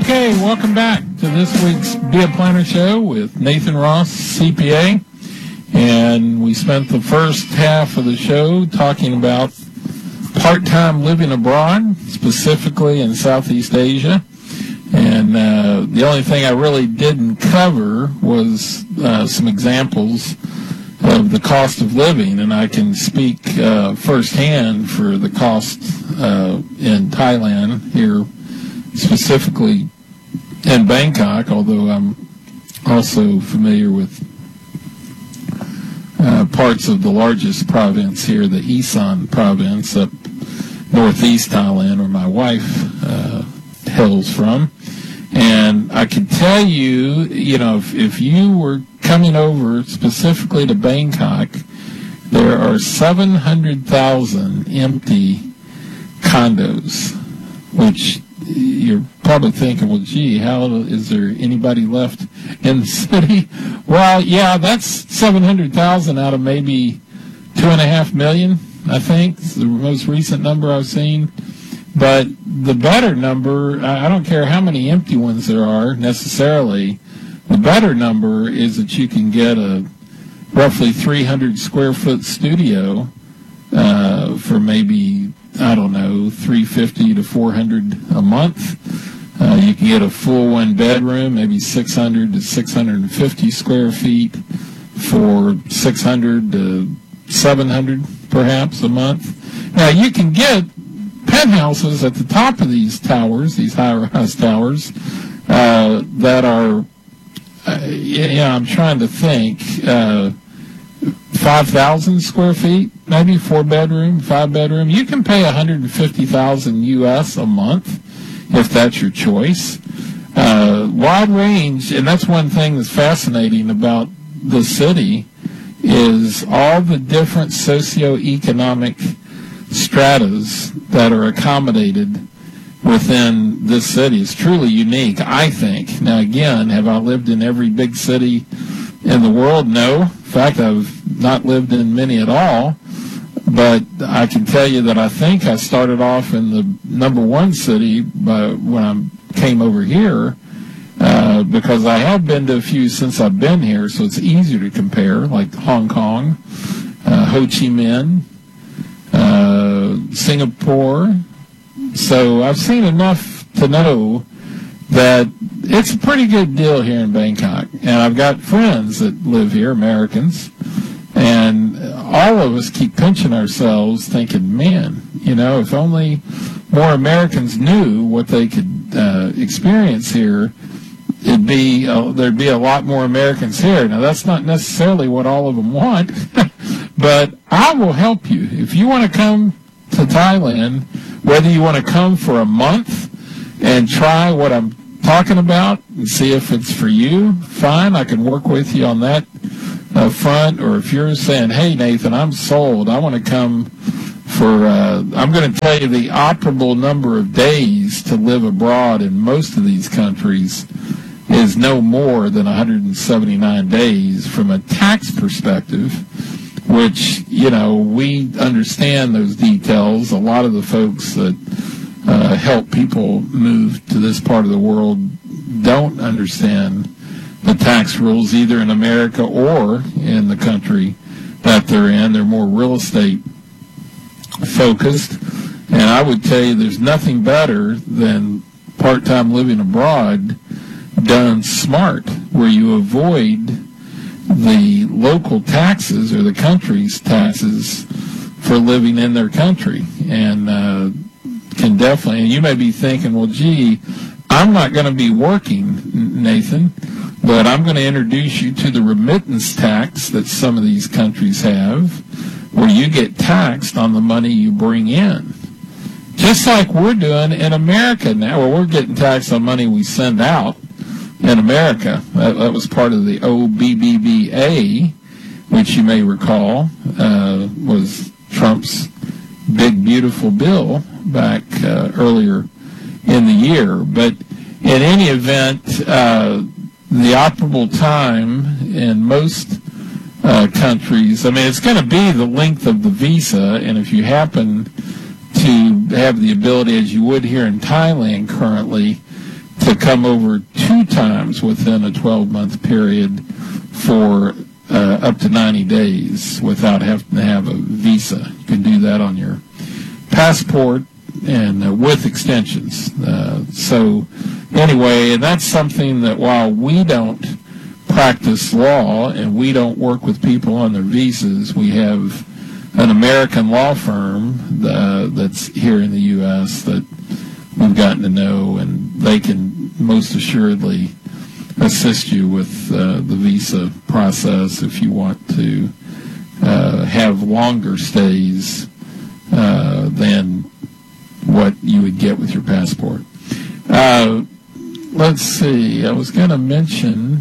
Okay, welcome back to this week's Be a Planner Show with Nathan Ross, CPA. And we spent the first half of the show talking about part-time living abroad, specifically in Southeast Asia. And the only thing I really didn't cover was some examples of the cost of living, and I can speak firsthand for the cost in Thailand here, specifically in Bangkok, although I'm also familiar with parts of the largest province here, the Isan province up northeast Thailand, where my wife hails from. And I can tell you, if you were coming over specifically to Bangkok, there are 700,000 empty condos, which you're probably thinking, well, gee, how is there anybody left in the city? Well, yeah, that's 700,000 out of maybe 2.5 million, I think. It's the most recent number I've seen. But the better number, I don't care how many empty ones there are necessarily, the better number is that you can get a roughly 300 square foot studio for maybe, I don't know, $350 to $400 a month. You can get a full one bedroom, maybe 600 to 650 square feet for 600 to 700 perhaps a month. Now you can get penthouses at the top of these towers, these high-rise towers, that are, I'm trying to think, 5,000 square feet, maybe 4-bedroom, 5-bedroom. You can pay $150,000 US a month if that's your choice. Wide range, and that's one thing that's fascinating about the city, is all the different socioeconomic stratas that are accommodated within this city. Is truly unique, I think. Now, again, have I lived in every big city in the world? No. In fact, I've not lived in many at all. But I can tell you that I think I started off in the number one city when I came over here, because I have been to a few since I've been here, so it's easier to compare, like Hong Kong, Ho Chi Minh, Singapore. So I've seen enough to know that it's a pretty good deal here in Bangkok. And I've got friends that live here, Americans, and all of us keep pinching ourselves thinking, man, if only more Americans knew what they could experience here, there'd be a lot more Americans here. Now, that's not necessarily what all of them want, but I will help you. If you want to come to Thailand, whether you want to come for a month and try what I'm talking about and see if it's for you, fine, I can work with you on that front. Or if you're saying, hey, Nathan, I'm sold, I want to come for, I'm going to tell you the operable number of days to live abroad in most of these countries is no more than 179 days from a tax perspective, which, we understand those details. A lot of the folks that help people move to this part of the world don't understand the tax rules either in America or in the country that they're in. They're more real estate focused. And I would tell you there's nothing better than part-time living abroad done smart, where you avoid the local taxes or the country's taxes for living in their country. And can definitely, and you may be thinking, well, gee, I'm not going to be working, Nathan, but I'm going to introduce you to the remittance tax that some of these countries have, where you get taxed on the money you bring in. Just like we're doing in America now, where we're getting taxed on money we send out in America. That was part of the OBBBA, which you may recall was Trump's big, beautiful bill back earlier in the year. But in any event, the operable time in most countries, it's going to be the length of the visa, and if you happen to have the ability, as you would here in Thailand currently, to come over 2 times within a 12-month period for up to 90 days without having to have a visa. You can do that on your passport and with extensions. So anyway, and that's something that while we don't practice law and we don't work with people on their visas, we have an American law firm that's here in the U.S. that we've gotten to know, and they can most assuredly assist you with the visa process if you want to have longer stays than what you would get with your passport. Let's see. I was going to mention...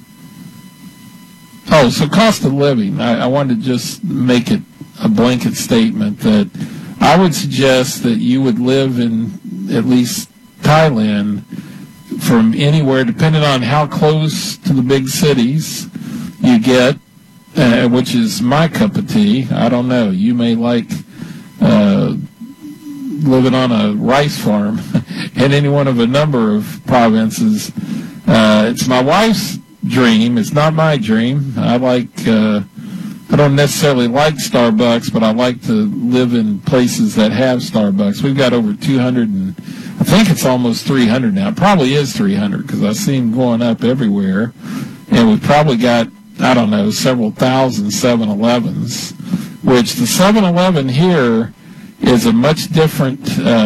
so cost of living. I wanted to just make it a blanket statement that I would suggest that you would live in at least Thailand from anywhere, depending on how close to the big cities you get, which is my cup of tea. I don't know. You may like living on a rice farm in any one of a number of provinces. It's my wife's dream. It's not my dream. I don't necessarily like Starbucks, but I like to live in places that have Starbucks. We've got over 200, and I think it's almost 300 now. It probably is 300 because I see them going up everywhere. And we've probably got, I don't know, several thousand 7-Elevens, which the 7-Eleven here is a much different,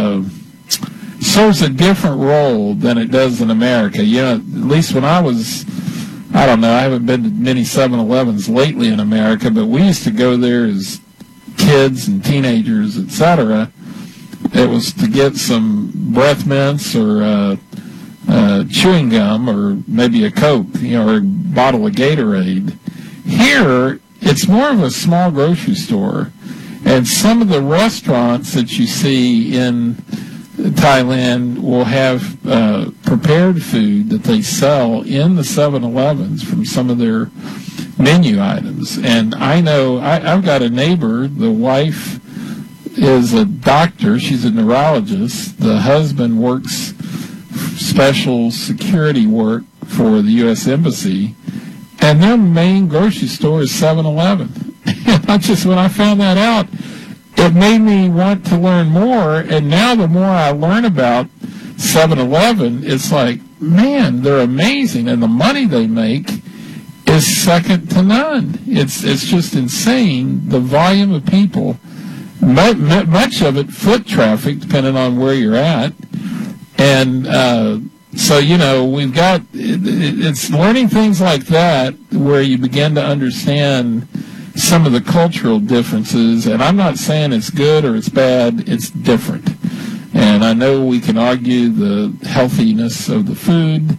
serves a different role than it does in America. You know, at least when I was... I don't know, I haven't been to many 7-Elevens lately in America, but we used to go there as kids and teenagers, etc. It was to get some breath mints or chewing gum or maybe a Coke, or a bottle of Gatorade. Here, it's more of a small grocery store, and some of the restaurants that you see in Thailand will have prepared food that they sell in the 7-Elevens from some of their menu items. And I know I've got a neighbor, the wife is a doctor, she's a neurologist, the husband works special security work for the U.S. Embassy, and their main grocery store is 7-Eleven. When I found that out, it made me want to learn more, and now the more I learn about 7-Eleven, it's like, man, they're amazing, and the money they make is second to none. It's just insane, the volume of people, much of it foot traffic, depending on where you're at. And so, we've got, it's learning things like that where you begin to understand some of the cultural differences, and I'm not saying it's good or it's bad, it's different. And I know we can argue the healthiness of the food,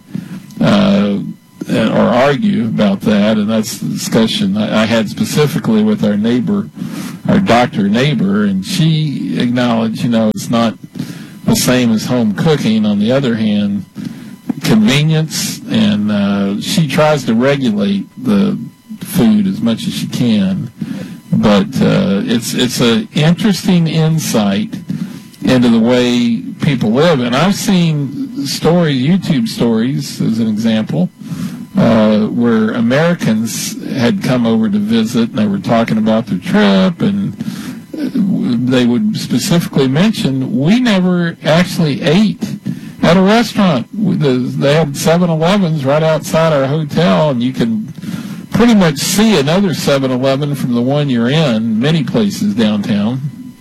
or argue about that, and that's the discussion I had specifically with our neighbor, our doctor neighbor, and she acknowledged, it's not the same as home cooking. On the other hand, convenience, and she tries to regulate the food as much as she can, but it's an interesting insight into the way people live. And I've seen stories, YouTube stories as an example, where Americans had come over to visit and they were talking about their trip, and they would specifically mention, we never actually ate at a restaurant. They had 7-Elevens right outside our hotel, and you can pretty much see another 7-Eleven from the one you're in, many places downtown.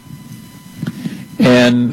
And,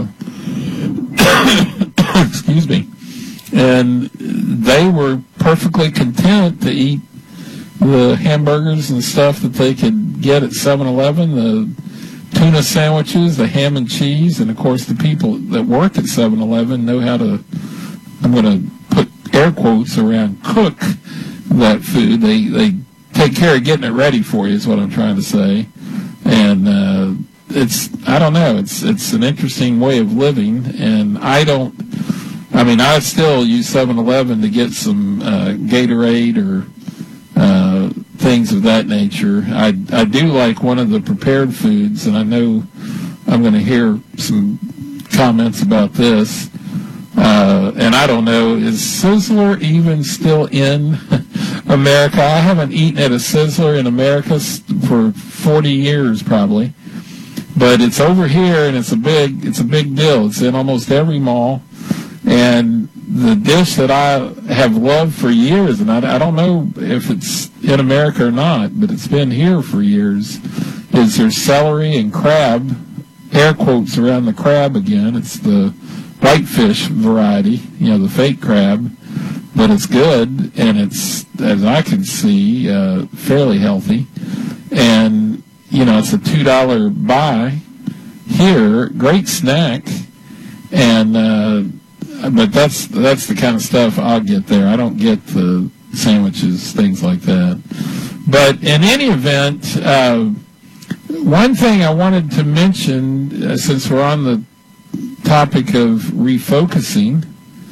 excuse me, and they were perfectly content to eat the hamburgers and stuff that they could get at 7-Eleven, the tuna sandwiches, the ham and cheese, and of course the people that work at 7-Eleven know how to, I'm going to put air quotes around, cook that food. They take care of getting it ready for you is what I'm trying to say. And I don't know, it's an interesting way of living, and I still use 7-Eleven to get some Gatorade or things of that nature. I do like one of the prepared foods, and I know I'm going to hear some comments about this. And I don't know, is Sizzler even still in America? I haven't eaten at a Sizzler in America for 40 years probably. But it's over here, and it's a big deal. It's in almost every mall. And the dish that I have loved for years, and I don't know if it's in America or not, but it's been here for years, is their celery and crab, air quotes around the crab again. It's the whitefish variety, the fake crab, but it's good, and it's, as I can see, fairly healthy. And, it's a $2 buy here, great snack, and but that's the kind of stuff I'll get there. I don't get the sandwiches, things like that. But in any event, one thing I wanted to mention, since we're on the topic of refocusing,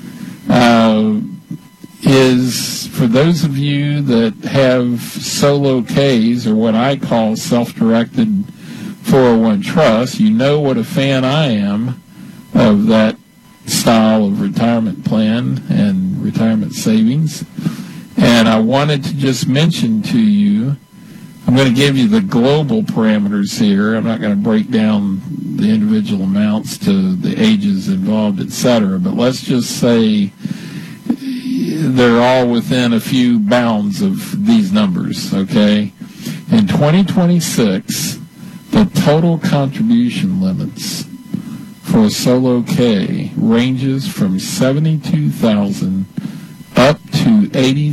is for those of you that have solo Ks, or what I call self-directed 401 trusts, you know what a fan I am of that style of retirement plan and retirement savings. And I wanted to just mention to you, I'm going to give you the global parameters here. I'm not going to break down the individual amounts to the ages involved, etc. But let's just say they're all within a few bounds of these numbers, okay? In 2026, the total contribution limits for a solo K ranges from $72,000 up to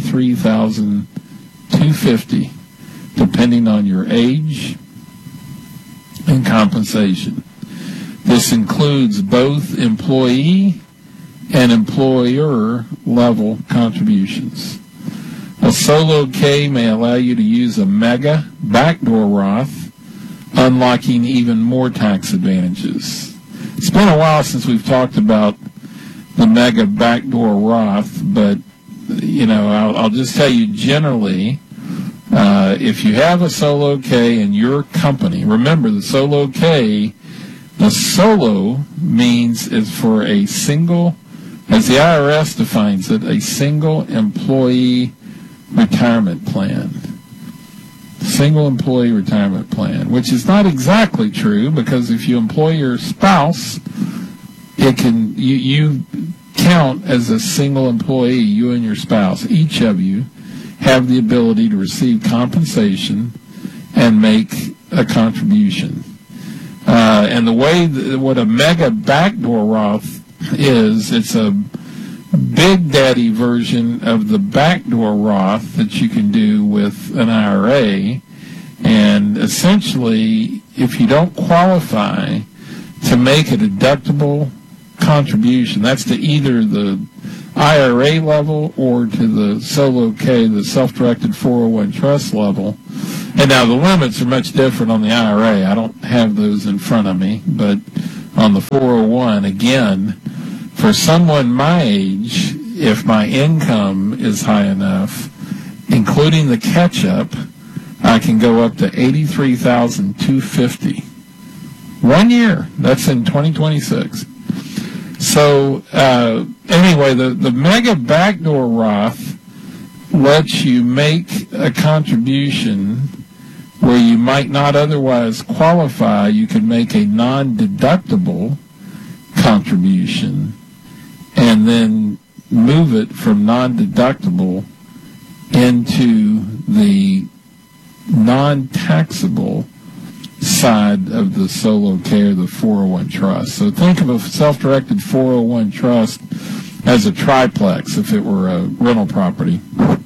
$83,250, depending on your age and compensation. This includes both employee and employer level contributions. A solo K may allow you to use a mega backdoor Roth, unlocking even more tax advantages. It's been a while since we've talked about the mega backdoor Roth, but, I'll just tell you generally, if you have a solo K in your company, remember the solo K, the solo means is for a single, as the IRS defines it, a single employee retirement plan. Single employee retirement plan, which is not exactly true, because if you employ your spouse, you count as a single employee, you and your spouse. Each of you have the ability to receive compensation and make a contribution. And the way what a mega backdoor Roth is, it's a big daddy version of the backdoor Roth that you can do with an IRA. And essentially, if you don't qualify to make a deductible contribution, that's to either the IRA level or to the solo K, the self-directed 401 trust level. And now the limits are much different on the IRA. I don't have those in front of me, but on the 401, again, for someone my age, if my income is high enough, including the catch-up, I can go up to $83,250. 1 year. That's in 2026. So anyway, the mega backdoor Roth lets you make a contribution where you might not otherwise qualify. You can make a non-deductible contribution and then move it from non-deductible into the non-taxable side of the solo K or the 401 trust. So think of a self-directed 401 trust as a triplex if it were a rental property.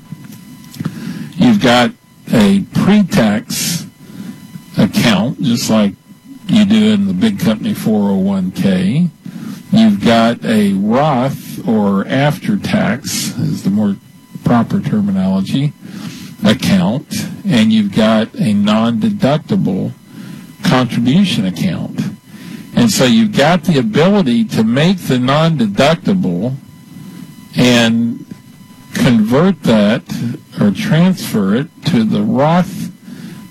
You've got a pre-tax account, just like you do in the big company 401k. You've got a Roth, or after-tax is the more proper terminology, account, and you've got a non-deductible contribution account. And so you've got the ability to make the non-deductible and convert that or transfer it to the Roth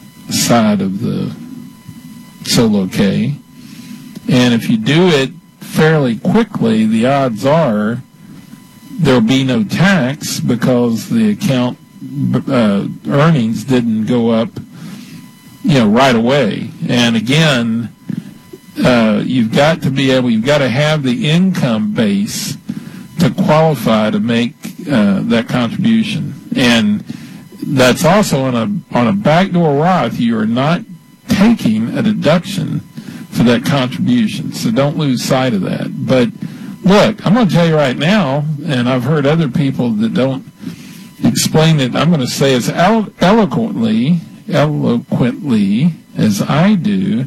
side of the solo K. And if you do it fairly quickly, the odds are there'll be no tax because the account earnings didn't go up, right away. And again, you've got to have the income base to qualify to make that contribution. And that's also on a backdoor Roth. You are not taking a deduction for that contribution, so don't lose sight of that. But look, I'm going to tell you right now, and I've heard other people that don't explain it. I'm going to say as eloquently as I do.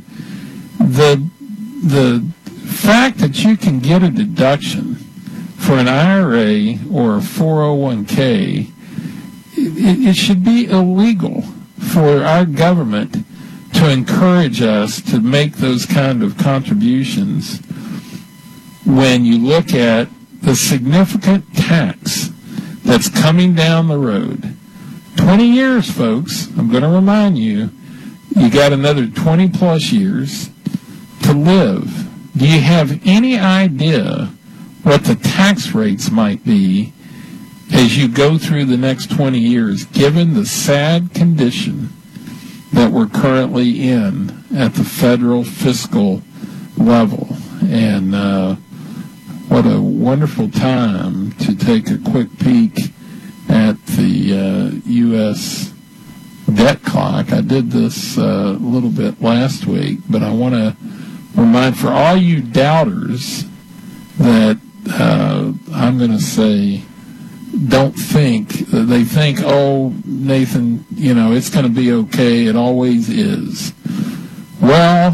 The fact that you can get a deduction for an IRA or a 401k, it should be illegal for our government to encourage us to make those kind of contributions when you look at the significant tax that's coming down the road. 20 years, folks, I'm going to remind you, you got another 20 plus years to live. Do you have any idea what the tax rates might be as you go through the next 20 years, given the sad condition that we're currently in at the federal fiscal level? And what a wonderful time to take a quick peek at the U.S. debt clock. I did this a little bit last week, but I want to remind for all you doubters that I'm going to say don't think, they think, oh, Nathan, it's going to be okay. It always is. Well,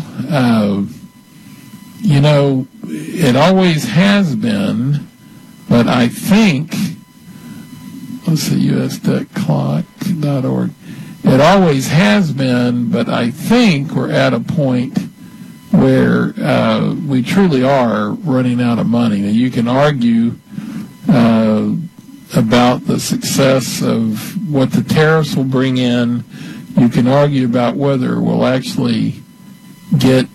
it always has been, but I think, let's see, usdebtclock.org. It always has been, but I think we're at a point where we truly are running out of money. Now, you can argue about the success of what the tariffs will bring in. You can argue about whether we'll actually get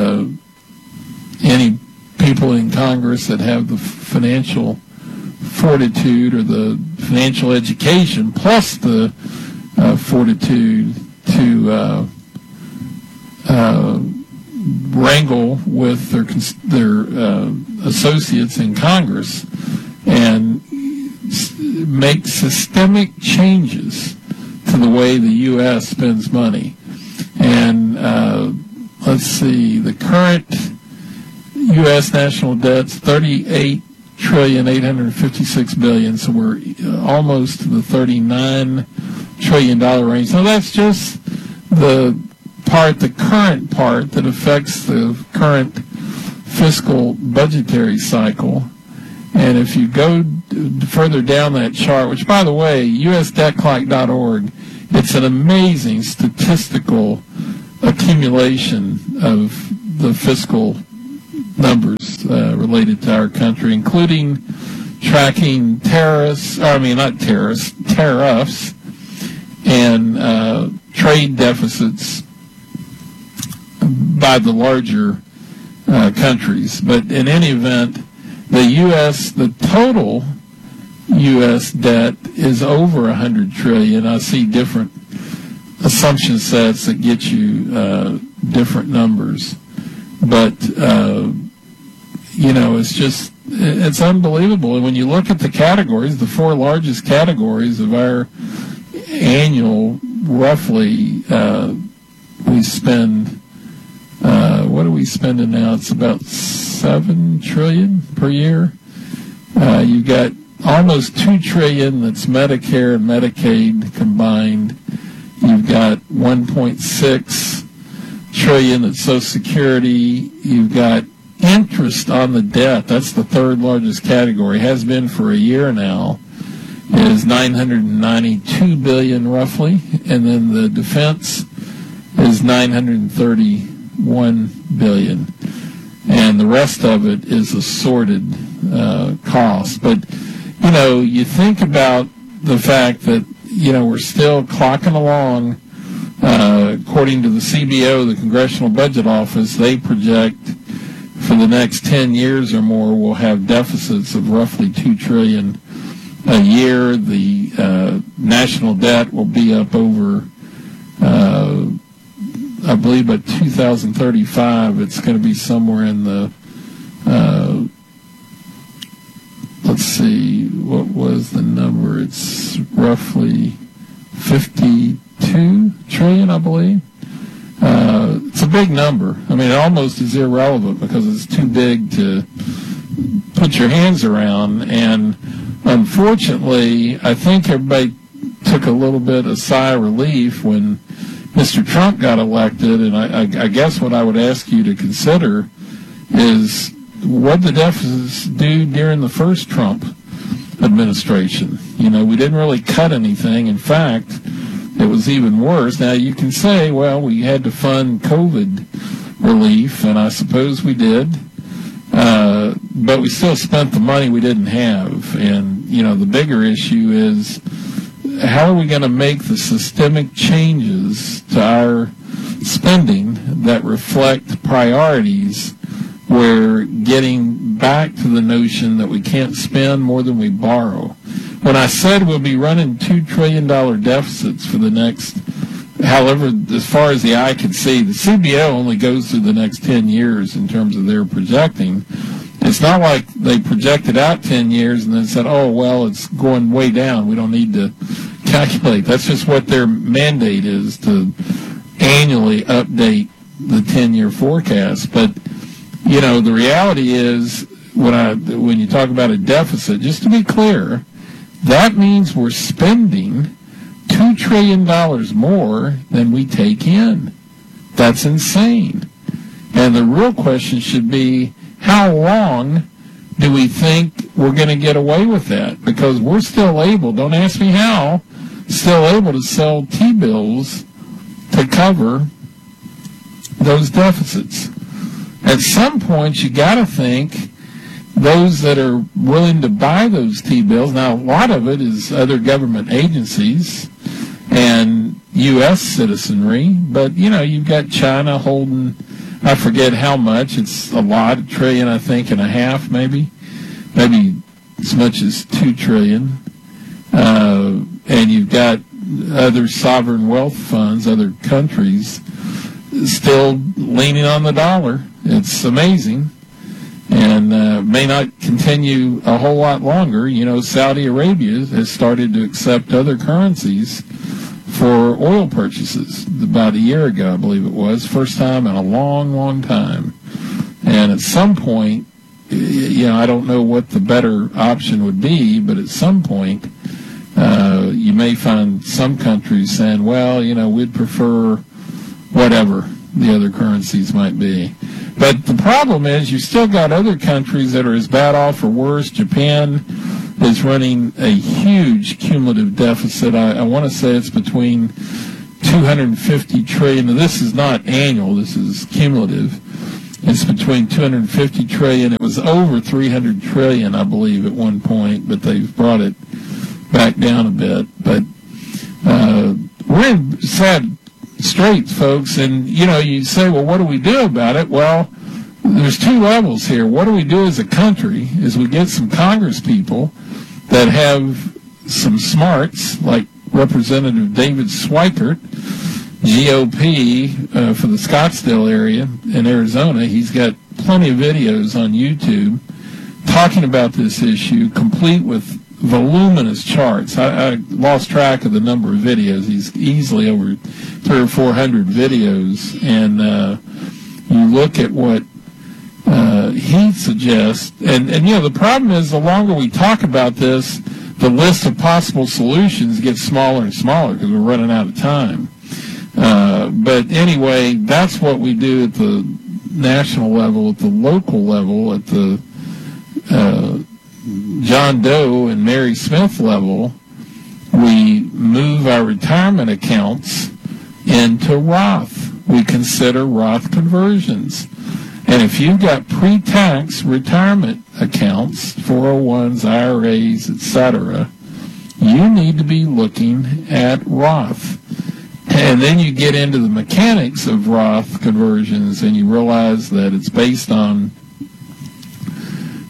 any people in Congress that have the financial fortitude or the financial education plus the fortitude to wrangle with their associates in Congress and make systemic changes to the way the U.S. spends money. And let's see, the current U.S. national debt's $38.856 trillion, so we're almost to the $39 trillion range. So that's just the current part that affects the current fiscal budgetary cycle. And if you go further down that chart, which, by the way, usdebtclock.org, it's an amazing statistical accumulation of the fiscal numbers related to our country, including tracking tariffs and trade deficits by the larger countries. But in any event, the total U.S. debt is over $100 trillion. I see different assumption sets that get you different numbers. But, it's unbelievable. And when you look at the categories, the four largest categories of our annual, roughly, we spend, what are we spending now? It's about $7 trillion per year. You've got almost $2 trillion that's Medicare and Medicaid combined. You've got $1.6 trillion that's Social Security. You've got interest on the debt. That's the third largest category. Has been for a year now. Is $992 billion roughly, and then the defense is $931 billion, and the rest of it is assorted cost. But you think about the fact that we're still clocking along. According to the CBO, the Congressional Budget Office, they project for the next 10 years or more, we'll have deficits of roughly $2 trillion a year. The national debt will be up over, I believe by 2035, it's going to be somewhere in the, let's see, what was the number? It's roughly 52 trillion, I believe. It's a big number. I mean, it almost is irrelevant because it's too big to put your hands around. And unfortunately, I think everybody took a little bit of sigh of relief when Mr. Trump got elected. And I guess what I would ask you to consider is what the deficits do during the first Trump administration. You know, we didn't really cut anything. In fact, it was even worse. Now, you can say, well, we had to fund COVID relief, and I suppose we did. But we still spent the money we didn't have. And, you know, the bigger issue is how are we going to make the systemic changes to our spending that reflect priorities where getting back to the notion that we can't spend more than we borrow. When I said we'll be running $2 trillion deficits for the next, however, as far as the eye can see, the CBO only goes through the next 10 years in terms of their projecting. It's not like they projected out 10 years and then said, oh, well, it's going way down. We don't need to calculate. That's just what their mandate is, to annually update the 10-year forecast. But, you know, the reality is when you talk about a deficit, just to be clear, that means we're spending $2 trillion more than we take in. That's insane. And the real question should be, how long do we think we're going to get away with that? Because we're still able, don't ask me how, still able to sell T-bills to cover those deficits. At some point, you got to think those that are willing to buy those T-bills, now a lot of it is other government agencies and U.S. citizenry, but, you know, you've got China holding, I forget how much, it's a lot, $1.5 trillion, I think, maybe as much as $2 trillion. And you've got other sovereign wealth funds, other countries, still leaning on the dollar. It's amazing. And may not continue a whole lot longer. You know, Saudi Arabia has started to accept other currencies for oil purchases about a year ago, I believe it was. First time in a long, long time. And at some point, you know, I don't know what the better option would be, but at some point, you may find some countries saying, well, you know, we'd prefer whatever the other currencies might be. But the problem is you still got other countries that are as bad off or worse. Japan is running a huge cumulative deficit. I want to say it's between $250 trillion. Now, this is not annual. This is cumulative. It's between $250 trillion. It was over $300 trillion, I believe, at one point, but they've brought it back down a bit. But we're in sad straits, folks. And, you know, you say, well, what do we do about it? Well, there's two levels here. What do we do as a country is we get some Congress people that have some smarts, like Representative David Schweikert, GOP for the Scottsdale area in Arizona. He's got plenty of videos on YouTube talking about this issue, complete with voluminous charts. I lost track of the number of videos. He's easily over 300 or 400 videos. And you look at what he suggests. And, you know, the problem is the longer we talk about this, the list of possible solutions gets smaller and smaller because we're running out of time. But anyway, that's what we do at the national level, at the local level, at the John Doe and Mary Smith level. We move our retirement accounts into Roth. We consider Roth conversions. And if you've got pre-tax retirement accounts, 401s, IRAs, etc., you need to be looking at Roth. And then you get into the mechanics of Roth conversions and you realize that it's based on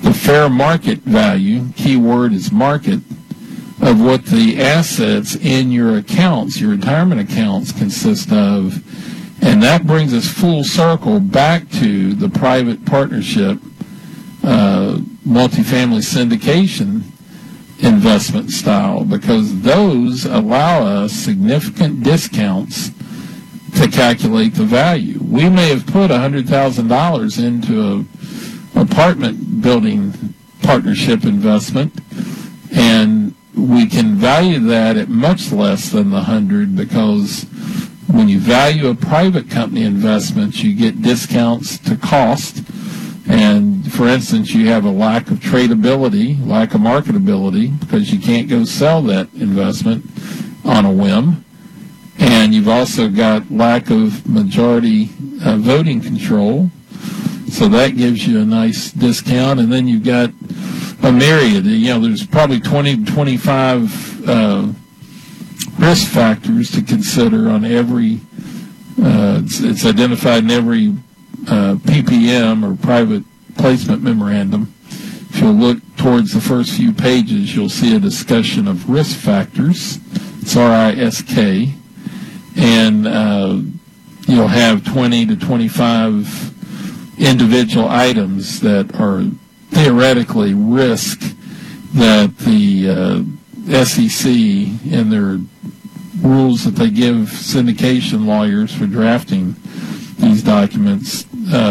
the fair market value, key word is market, of what the assets in your accounts, your retirement accounts, consist of. And that brings us full circle back to the private partnership, multifamily syndication investment style, because those allow us significant discounts to calculate the value. We may have put $100,000 into a apartment building partnership investment, and we can value that at much less than the 100, because when you value a private company investment, you get discounts to cost. And for instance, you have a lack of tradability, lack of marketability, because you can't go sell that investment on a whim. And you've also got lack of majority voting control. So that gives you a nice discount. And then you've got a myriad. There's probably 20 to 25 risk factors to consider on every, it's identified in every PPM or private placement memorandum. If you'll look towards the first few pages, you'll see a discussion of risk factors. It's RISK. And you'll have 20 to 25 individual items that are theoretically risk that the SEC in their rules that they give syndication lawyers for drafting these documents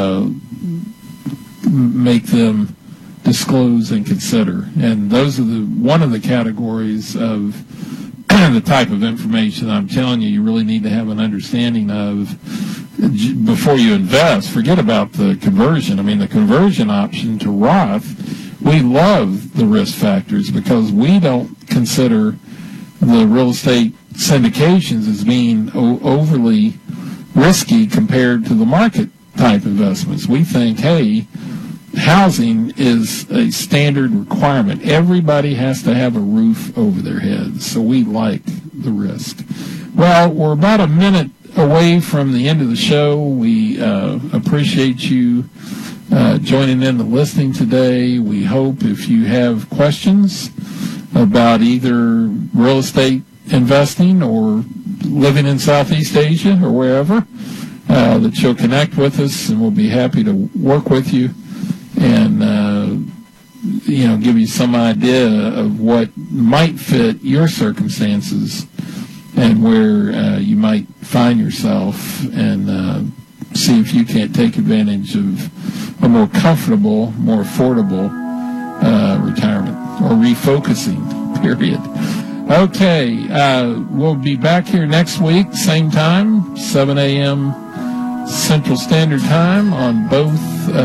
make them disclose and consider. And those are one of the categories of the type of information I'm telling you really need to have an understanding of before you invest. Forget about the conversion. I mean, the conversion option to Roth, we love the risk factors because we don't consider the real estate syndications as being overly risky compared to the market type investments. We think, hey, housing is a standard requirement. Everybody has to have a roof over their heads, so we like the risk. Well, we're about a minute away from the end of the show. We appreciate you joining in the listening today. We hope if you have questions about either real estate investing or living in Southeast Asia or wherever, that you'll connect with us, and we'll be happy to work with you and give you some idea of what might fit your circumstances and where you might find yourself, and see if you can't take advantage of a more comfortable, more affordable retirement or refocusing, period. Okay, we'll be back here next week, same time, 7 a.m. Central Standard Time on both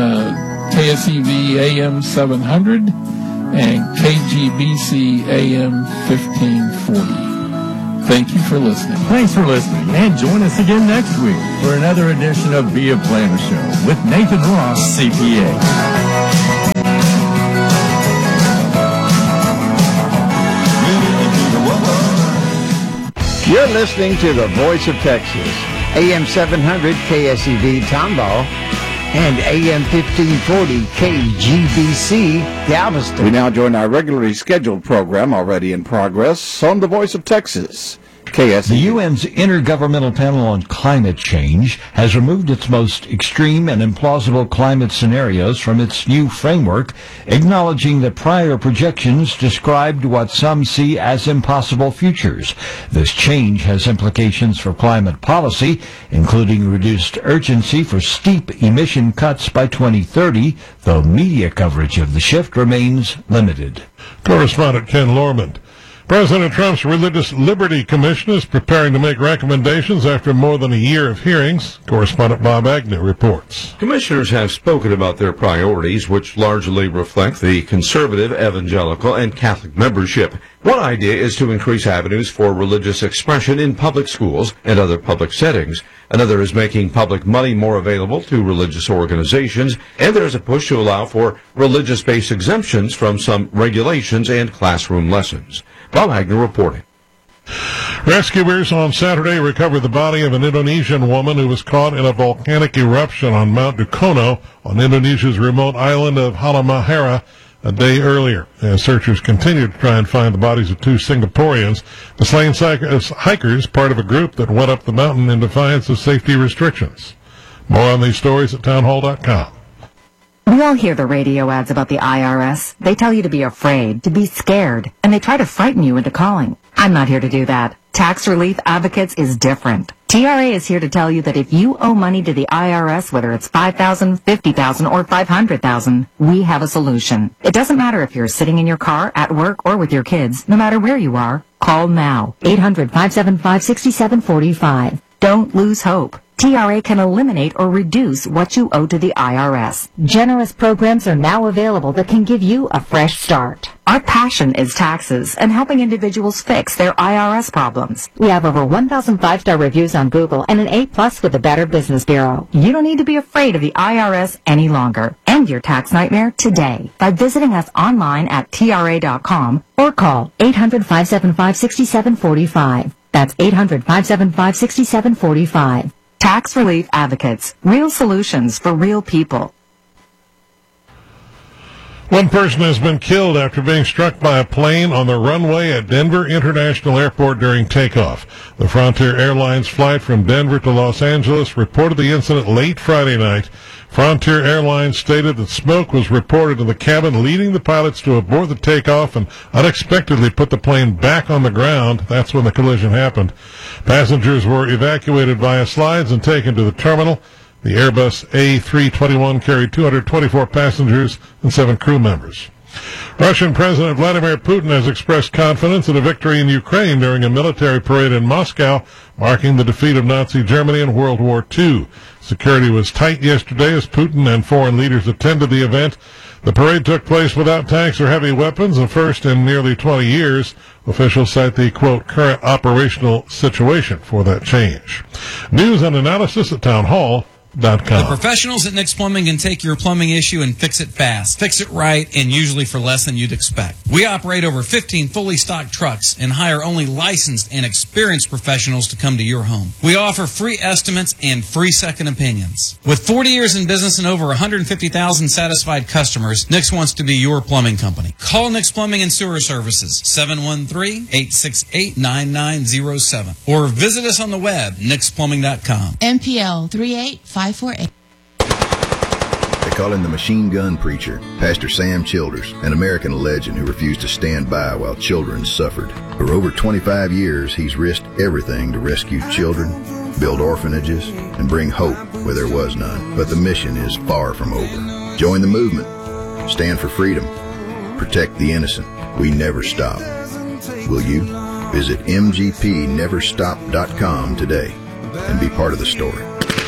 KSEV AM 700 and KGBC AM 1540. Thank you for listening. Thanks for listening, and join us again next week for another edition of Be a Planner Show with Nathan Ross, CPA. You're listening to the Voice of Texas, AM 700 KSEV Tomball and AM 1540 KGBC Galveston. We now join our regularly scheduled program already in progress on the Voice of Texas, KSEV. The UN's Intergovernmental Panel on Climate Change has removed its most extreme and implausible climate scenarios from its new framework, acknowledging that prior projections described what some see as impossible futures. This change has implications for climate policy, including reduced urgency for steep emission cuts by 2030, though media coverage of the shift remains limited. Correspondent Ken Lorman. President Trump's Religious Liberty Commission is preparing to make recommendations after more than a year of hearings. Correspondent Bob Agnew reports. Commissioners have spoken about their priorities, which largely reflect the conservative, evangelical, and Catholic membership. One idea is to increase avenues for religious expression in public schools and other public settings. Another is making public money more available to religious organizations, and there is a push to allow for religious-based exemptions from some regulations and classroom lessons. Bob Agnew reporting. Rescuers on Saturday recovered the body of an Indonesian woman who was caught in a volcanic eruption on Mount Dukono on Indonesia's remote island of Halmahera a day earlier. As searchers continue to try and find the bodies of two Singaporeans, the slain hikers, part of a group that went up the mountain in defiance of safety restrictions. More on these stories at townhall.com. We all hear the radio ads about the IRS. They tell you to be afraid, to be scared, and they try to frighten you into calling. I'm not here to do that. Tax Relief Advocates is different. TRA is here to tell you that if you owe money to the IRS, whether it's $5,000, $50,000, or $500,000, we have a solution. It doesn't matter if you're sitting in your car, at work, or with your kids. No matter where you are, call now. 800-575-6745. Don't lose hope. TRA can eliminate or reduce what you owe to the IRS. Generous programs are now available that can give you a fresh start. Our passion is taxes and helping individuals fix their IRS problems. We have over 1,000 5-star reviews on Google and an A+ with the Better Business Bureau. You don't need to be afraid of the IRS any longer. End your tax nightmare today by visiting us online at TRA.com or call 800-575-6745. That's 800-575-6745. Tax Relief Advocates. Real solutions for real people. One person has been killed after being struck by a plane on the runway at Denver International Airport during takeoff. The Frontier Airlines flight from Denver to Los Angeles reported the incident late Friday night. Frontier Airlines stated that smoke was reported in the cabin, leading the pilots to abort the takeoff and unexpectedly put the plane back on the ground. That's when the collision happened. Passengers were evacuated via slides and taken to the terminal. The Airbus A321 carried 224 passengers and 7 crew members. Russian President Vladimir Putin has expressed confidence in a victory in Ukraine during a military parade in Moscow, marking the defeat of Nazi Germany in World War II. Security was tight yesterday as Putin and foreign leaders attended the event. The parade took place without tanks or heavy weapons, the first in nearly 20 years. Officials cite the, quote, current operational situation for that change. News and analysis at townhall.com. The professionals at Nick's Plumbing can take your plumbing issue and fix it fast, fix it right, and usually for less than you'd expect. We operate over 15 fully stocked trucks and hire only licensed and experienced professionals to come to your home. We offer free estimates and free second opinions. With 40 years in business and over 150,000 satisfied customers, Nick's wants to be your plumbing company. Call Nick's Plumbing and Sewer Services, 713-868-9907, or visit us on the web, nicksplumbing.com. MPL 38548. They call him the machine gun preacher, Pastor Sam Childers, an American legend who refused to stand by while children suffered. For over 25 years, he's risked everything to rescue children, build orphanages, and bring hope where there was none. But the mission is far from over. Join the movement. Stand for freedom. Protect the innocent. We never stop. Will you? Visit mgpneverstop.com today and be part of the story.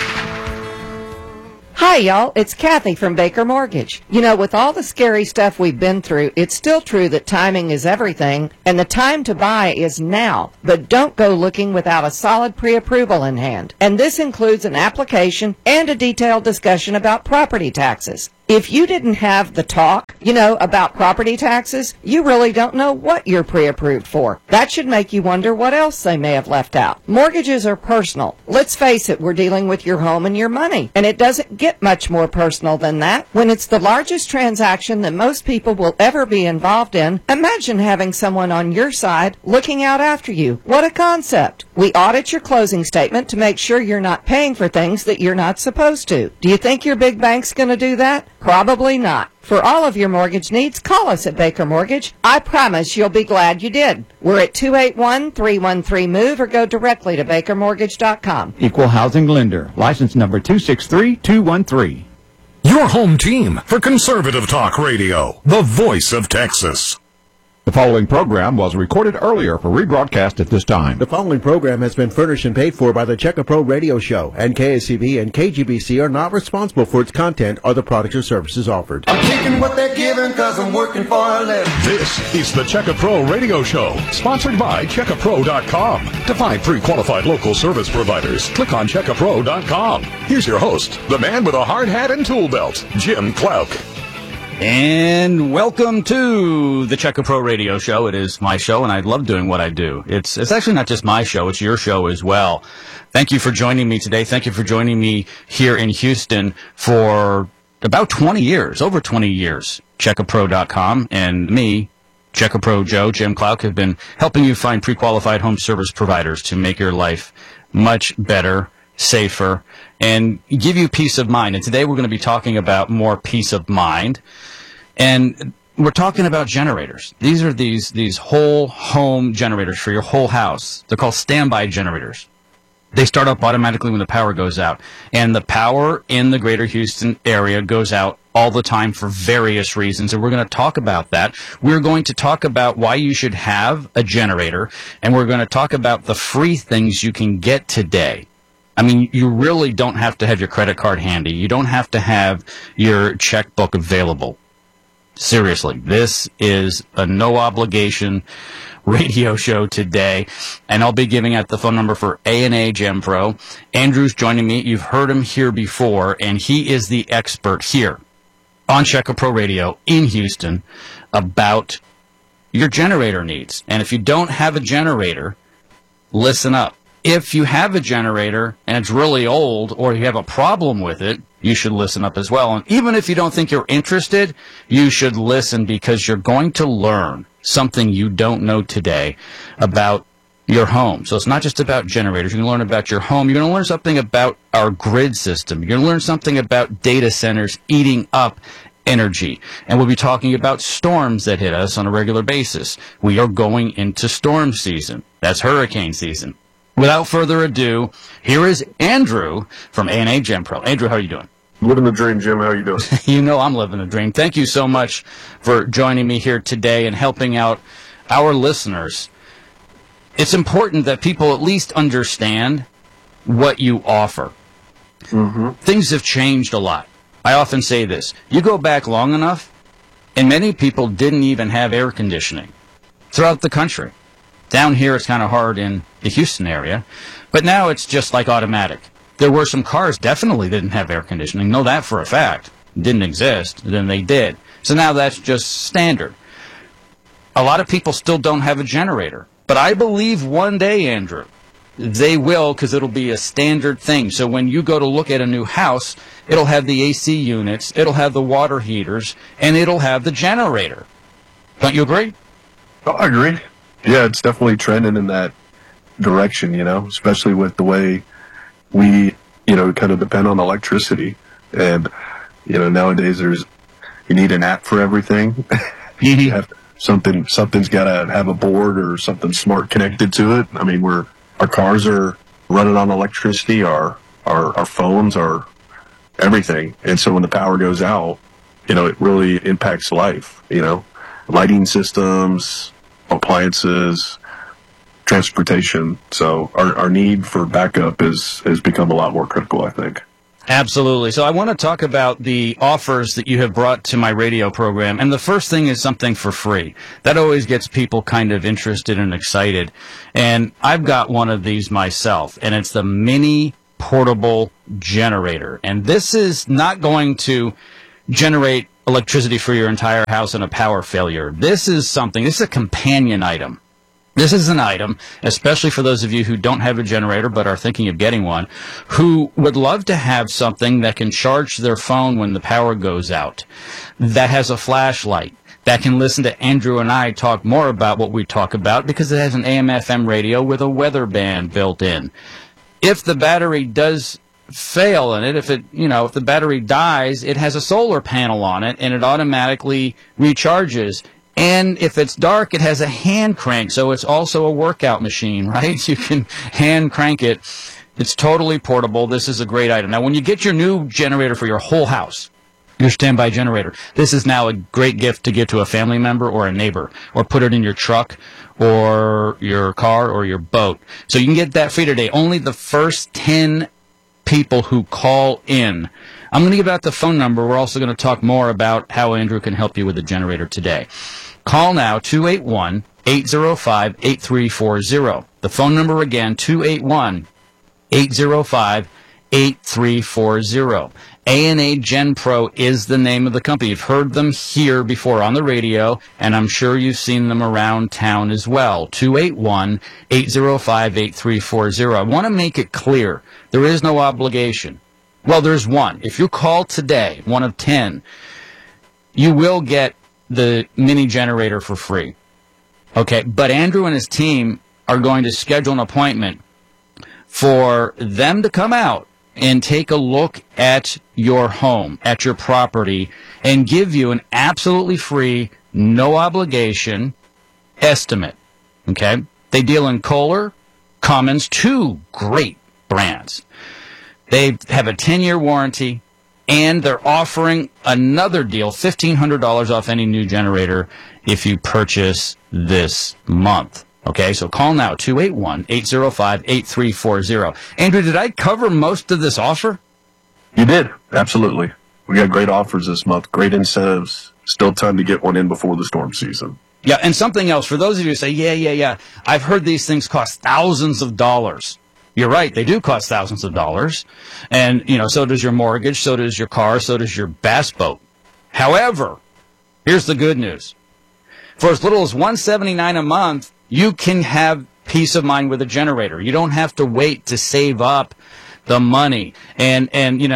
Hi, y'all. It's Kathy from Baker Mortgage. You know, with all the scary stuff we've been through, it's still true that timing is everything, and the time to buy is now. But don't go looking without a solid pre-approval in hand. And this includes an application and a detailed discussion about property taxes. If you didn't have the talk, about property taxes, you really don't know what you're pre-approved for. That should make you wonder what else they may have left out. Mortgages are personal. Let's face it, we're dealing with your home and your money. And it doesn't get much more personal than that. When it's the largest transaction that most people will ever be involved in, imagine having someone on your side looking out after you. What a concept. We audit your closing statement to make sure you're not paying for things that you're not supposed to. Do you think your big bank's going to do that? Probably not. For all of your mortgage needs, call us at Baker Mortgage. I promise you'll be glad you did. We're at 281-313-MOVE or go directly to bakermortgage.com. Equal housing lender. License number 263213. Your home team for Conservative Talk Radio, the voice of Texas. The following program was recorded earlier for rebroadcast at this time. The following program has been furnished and paid for by the Check a Pro Radio Show, and KSCB and KGBC are not responsible for its content or the products or services offered. I'm taking what they're giving because I'm working for a living. This is the Check a Pro Radio Show, sponsored by checkapro.com. To find pre-qualified local service providers, click on checkapro.com. Here's your host, the man with a hard hat and tool belt, Jim Clouk. And welcome to the Checker Pro Radio Show. It is my show, and I love doing what I do. It's actually not just my show, it's your show as well. Thank you for joining me today. Thank you for joining me here in Houston for about 20 years, over 20 years. CheckerPro.com and me, Checker Pro Joe, Jim Clark, have been helping you find pre-qualified home service providers to make your life much better, safer, and give you peace of mind. And today we're going to be talking about more peace of mind. And we're talking about generators. These are these whole home generators for your whole house. They're called standby generators. They start up automatically when the power goes out. And the power in the greater Houston area goes out all the time for various reasons. And we're going to talk about that. We're going to talk about why you should have a generator. And we're going to talk about the free things you can get today. I mean, you really don't have to have your credit card handy. You don't have to have your checkbook available. Seriously, this is a no-obligation radio show today, and I'll be giving out the phone number for A&A Gem Pro. Andrew's joining me. You've heard him here before, and he is the expert here on Checker Pro Radio in Houston about your generator needs. And if you don't have a generator, listen up. If you have a generator and it's really old or you have a problem with it, you should listen up as well. And even if you don't think you're interested, you should listen because you're going to learn something you don't know today about your home. So it's not just about generators. You're going to learn about your home. You're going to learn something about our grid system. You're going to learn something about data centers eating up energy. And we'll be talking about storms that hit us on a regular basis. We are going into storm season. That's hurricane season. Without further ado, here is Andrew from A&A Gem Pro. Andrew, how are you doing? Living the dream, Jim. How are you doing? You know I'm living the dream. Thank you so much for joining me here today and helping out our listeners. It's important that people at least understand what you offer. Mm-hmm. Things have changed a lot. I often say this. You go back long enough, and many people didn't even have air conditioning throughout the country. Down here, it's kind of hard in the Houston area, but now it's just like automatic. There were some cars definitely didn't have air conditioning. Know that for a fact. It didn't exist. Then they did. So now that's just standard. A lot of people still don't have a generator, but I believe one day, Andrew, they will because it'll be a standard thing. So when you go to look at a new house, it'll have the AC units, it'll have the water heaters, and it'll have the generator. Don't you agree? Oh, I agree. Yeah, it's definitely trending in that direction, you know, especially with the way we, you know, kind of depend on electricity. And, you know, nowadays you need an app for everything. You have something's got to have a board or something smart connected to it. I mean, our cars are running on electricity, our phones are everything. And so when the power goes out, you know, it really impacts life, you know, lighting systems, appliances, transportation. So our need for backup has become a lot more critical, I think. Absolutely. So I want to talk about the offers that you have brought to my radio program. And the first thing is something for free. That always gets people kind of interested and excited. And I've got one of these myself, and it's the mini portable generator. And this is not going to generate electricity for your entire house in a power failure. This is a companion item. This is an item, especially for those of you who don't have a generator but are thinking of getting one, who would love to have something that can charge their phone when the power goes out, that has a flashlight, that can listen to Andrew and I talk more about what we talk about because it has an AM/FM radio with a weather band built in. If the battery does fail in it, if the battery dies, it has a solar panel on it and it automatically recharges. And if it's dark, it has a hand crank, so it's also a workout machine, right? You can hand crank it. It's totally portable. This is a great item. Now, when you get your new generator for your whole house, your standby generator, this is now a great gift to give to a family member or a neighbor, or put it in your truck or your car or your boat. So you can get that free today. Only the first 10 people who call in. I'm going to give out the phone number. We're also going to talk more about how Andrew can help you with the generator today. Call now, 281-805-8340. The phone number again, 281-805-8340. A&A Gen Pro is the name of the company. You've heard them here before on the radio, and I'm sure you've seen them around town as well. 281-805-8340. I want to make it clear, there is no obligation. Well, there's one. If you call today, one of 10, you will get the mini generator for free. Okay, but Andrew and his team are going to schedule an appointment for them to come out and take a look at your home, at your property, and give you an absolutely free, no obligation estimate. Okay? They deal in Kohler, Cummins, two great brands. They have a 10-year warranty, and they're offering another deal, $1,500 off any new generator if you purchase this month. Okay, so call now, 281-805-8340. Andrew, did I cover most of this offer? You did, absolutely. We got great offers this month, great incentives. Still time to get one in before the storm season. Yeah, and something else, for those of you who say, yeah, I've heard these things cost thousands of dollars. You're right, they do cost thousands of dollars. And, so does your mortgage, so does your car, so does your bass boat. However, here's the good news. For as little as $179 a month, you can have peace of mind with a generator. You don't have to wait to save up the money. And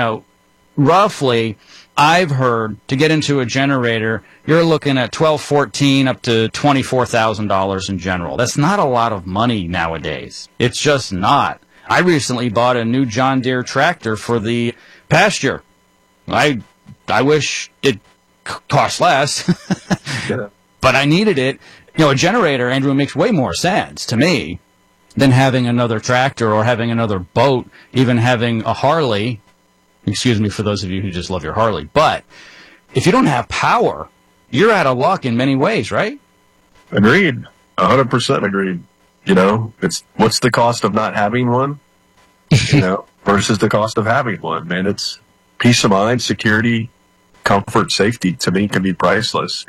roughly, I've heard to get into a generator, you're looking at $12,000, $14,000 up to $24,000 in general. That's not a lot of money nowadays. It's just not. I recently bought a new John Deere tractor for the pasture. I wish it cost less, but I needed it. A generator, Andrew, makes way more sense to me than having another tractor or having another boat, even having a Harley. Excuse me for those of you who just love your Harley. But if you don't have power, you're out of luck in many ways, right? Agreed. 100% agreed. It's what's the cost of not having one, versus the cost of having one, man. It's peace of mind, security, comfort, safety, to me, can be priceless,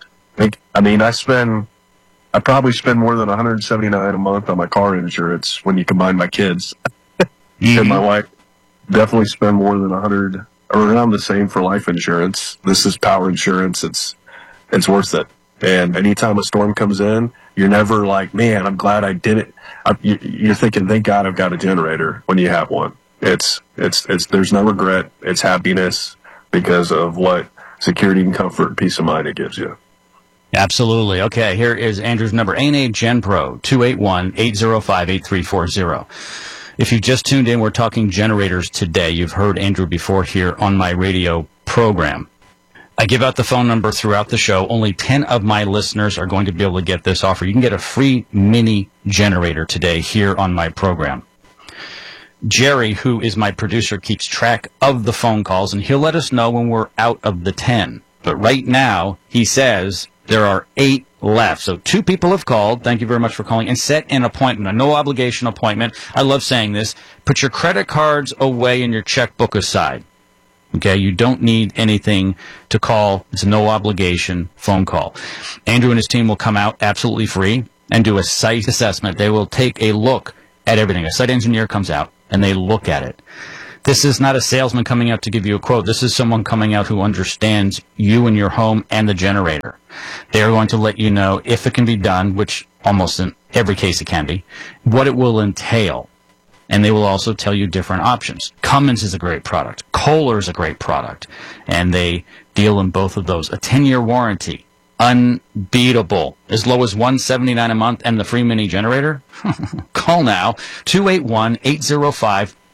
I probably spend more than $179 a month on my car insurance when you combine my kids. And my wife definitely spend more than $100, or around the same for life insurance. This is power insurance. It's worth it. And anytime a storm comes in, you're never like, man, I'm glad I did it. You're thinking, thank God I've got a generator when you have one. It's there's no regret. It's happiness because of what security and comfort and peace of mind it gives you. Absolutely. Okay, here is Andrew's number, A&A Gen Pro, 281-805-8340. If you just tuned in, we're talking generators today. You've heard Andrew before here on my radio program. I give out the phone number throughout the show. Only 10 of my listeners are going to be able to get this offer. You can get a free mini generator today here on my program. Jerry, who is my producer, keeps track of the phone calls, and he'll let us know when we're out of the 10. But right now, he says there are 8 left. So 2 people have called. Thank you very much for calling. And set an appointment, a no-obligation appointment. I love saying this. Put your credit cards away and your checkbook aside. Okay, you don't need anything to call. It's a no-obligation phone call. Andrew and his team will come out absolutely free and do a site assessment. They will take a look at everything. A site engineer comes out, and they look at it. This is not a salesman coming out to give you a quote. This is someone coming out who understands you and your home and the generator. They are going to let you know if it can be done, which almost in every case it can be, what it will entail. And they will also tell you different options. Cummins is a great product. Kohler is a great product. And they deal in both of those. A 10-year warranty. Unbeatable. As low as $179 a month and the free mini generator. Call now. 281-805-8340.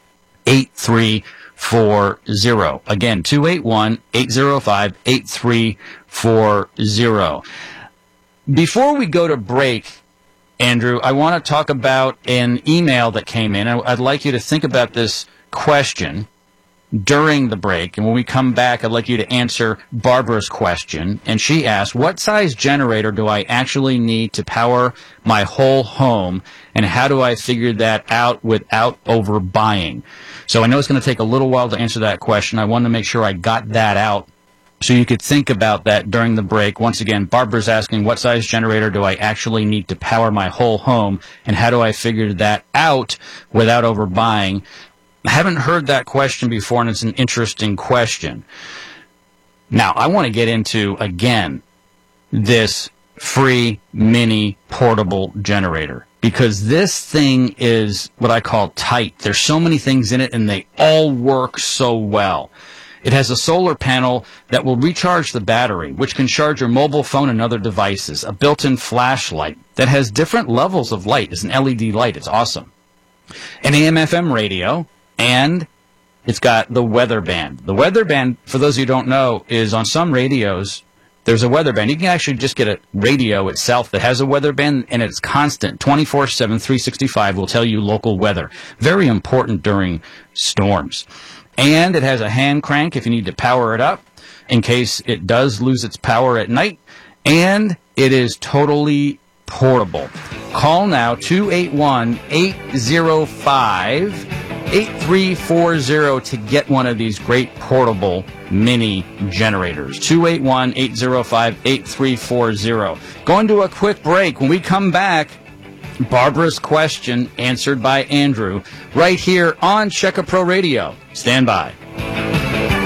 Again, 281-805-8340. Before we go to break, Andrew, I want to talk about an email that came in. I'd like you to think about this question during the break. And when we come back, I'd like you to answer Barbara's question. And she asked, what size generator do I actually need to power my whole home? And how do I figure that out without overbuying? So I know it's going to take a little while to answer that question. I wanted to make sure I got that out so you could think about that during the break. Once again, Barbara's asking, what size generator do I actually need to power my whole home? And how do I figure that out without overbuying? I haven't heard that question before, and it's an interesting question. Now, I want to get into, again, this free mini portable generator, because this thing is what I call tight. There's so many things in it, and they all work so well. It has a solar panel that will recharge the battery, which can charge your mobile phone and other devices. A built-in flashlight that has different levels of light. It's an LED light. It's awesome. An AM/FM radio, and it's got the weather band. The weather band, for those who don't know, is on some radios, there's a weather band. You can actually just get a radio itself that has a weather band, and it's constant. 24/7, 365 will tell you local weather. Very important during storms. And it has a hand crank if you need to power it up in case it does lose its power at night. And it is totally portable. Call now, 281-805-8340 to get one of these great portable mini generators. 281-805-8340. Going to a quick break. When we come back, Barbara's question answered by Andrew right here on Checka Pro Radio. Stand by.